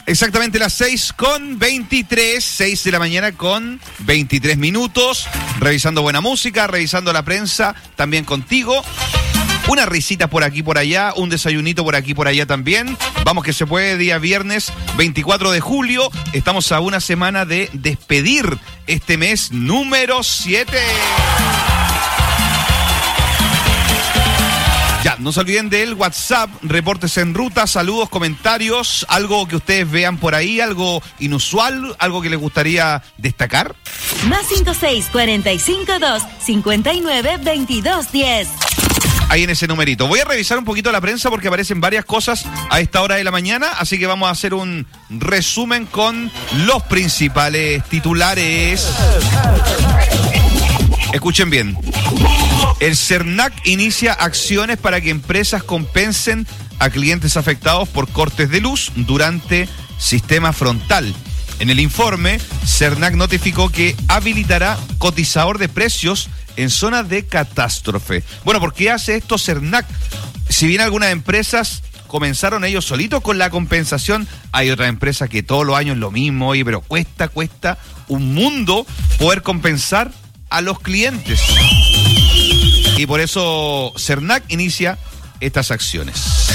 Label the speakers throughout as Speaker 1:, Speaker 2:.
Speaker 1: Exactamente las 6:23, 6 de la mañana con 23 minutos, revisando buena música, revisando la prensa, también contigo. Una risita por aquí, por allá, un desayunito por aquí, por allá también. Vamos que se puede, día viernes 24 de julio. Estamos a una semana de despedir este mes número 7. Ya, no se olviden del WhatsApp, reportes en ruta, saludos, comentarios, algo que ustedes vean por ahí, algo inusual, algo que les gustaría destacar.
Speaker 2: Más 56452592210.
Speaker 1: Ahí en ese numerito. Voy a revisar un poquito la prensa porque aparecen varias cosas a esta hora de la mañana, así que vamos a hacer un resumen con los principales titulares. Escuchen bien. El CERNAC inicia acciones para que empresas compensen a clientes afectados por cortes de luz durante sistema frontal. En el informe, CERNAC notificó que habilitará cotizador de precios en zonas de catástrofe. Bueno, ¿por qué hace esto CERNAC? Si bien algunas empresas comenzaron ellos solitos con la compensación, hay otras empresas que todos los años lo mismo, oye, pero cuesta un mundo poder compensar a los clientes. Y por eso CERNAC inicia estas acciones.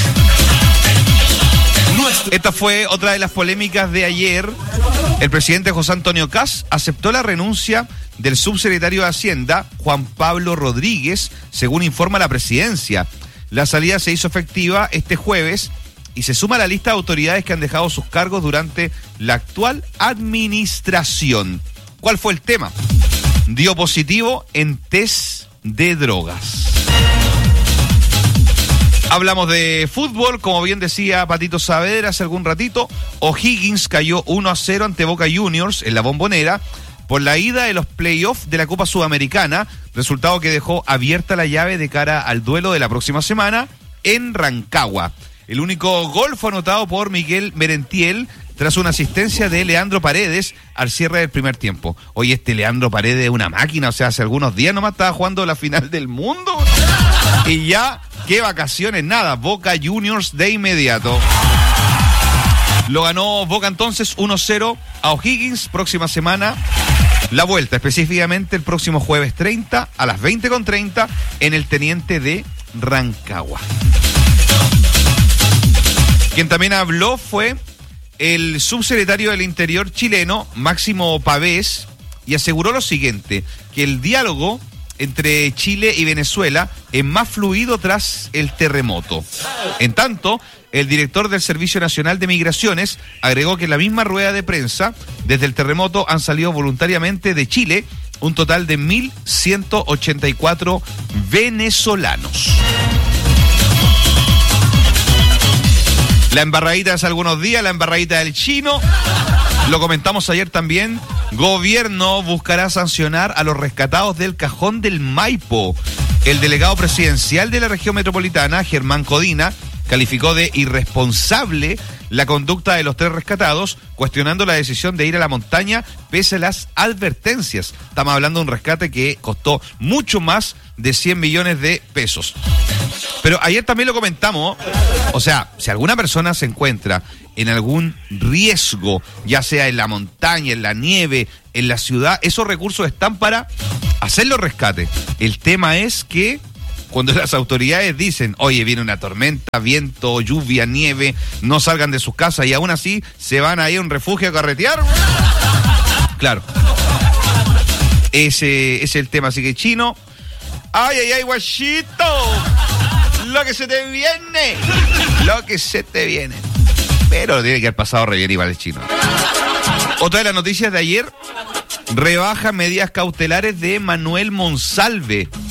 Speaker 1: Esta fue otra de las polémicas de ayer. El presidente José Antonio Kast aceptó la renuncia del subsecretario de Hacienda, Juan Pablo Rodríguez, según informa la presidencia. La salida se hizo efectiva este jueves y se suma a la lista de autoridades que han dejado sus cargos durante la actual administración. ¿Cuál fue el tema? Dio positivo en test de drogas. Hablamos de fútbol, como bien decía Patito Saavedra hace algún ratito. O'Higgins cayó 1-0 ante Boca Juniors en la Bombonera por la ida de los playoffs de la Copa Sudamericana, resultado que dejó abierta la llave de cara al duelo de la próxima semana en Rancagua. El único gol fue anotado por Miguel Merentiel tras una asistencia de Leandro Paredes al cierre del primer tiempo. Oye, este Leandro Paredes es una máquina, o sea, hace algunos días nomás estaba jugando la final del mundo. Y ya, qué vacaciones, nada, Boca Juniors de inmediato. Lo ganó Boca entonces 1-0 a O'Higgins. Próxima semana, la vuelta, específicamente el próximo jueves 30 a las 20:30 en el Teniente de Rancagua. Quien también habló fue el subsecretario del Interior chileno, Máximo Pavés, y aseguró lo siguiente, que el diálogo entre Chile y Venezuela es más fluido tras el terremoto. En tanto, el director del Servicio Nacional de Migraciones agregó que en la misma rueda de prensa, desde el terremoto han salido voluntariamente de Chile un total de 1.184 venezolanos. La embarradita de hace algunos días, la embarradita del chino. Lo comentamos ayer también. Gobierno buscará sancionar a los rescatados del Cajón del Maipo. El delegado presidencial de la región metropolitana, Germán Codina, calificó de irresponsable la conducta de los 3 rescatados, cuestionando la decisión de ir a la montaña pese a las advertencias. Estamos hablando de un rescate que costó mucho más de 100 millones de pesos. Pero ayer también lo comentamos, o sea, si alguna persona se encuentra en algún riesgo, ya sea en la montaña, en la nieve, en la ciudad, esos recursos están para hacer los rescates. El tema es que cuando las autoridades dicen, oye, viene una tormenta, viento, lluvia, nieve, no salgan de sus casas y aún así se van a ir a un refugio a carretear. Claro. Ese es el tema, así que chino, ay, guachito, lo que se te viene, pero tiene que haber pasado re bien igual el chino. Otra de las noticias de ayer, rebaja medidas cautelares de Manuel Monsalve.